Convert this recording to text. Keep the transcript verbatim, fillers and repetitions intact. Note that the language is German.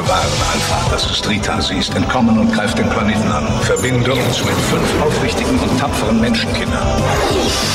wahren Alpha. Das ist Rita. Sie ist entkommen und greift den Planeten an. Verbinde uns mit fünf aufrichtigen und tapferen Menschenkindern.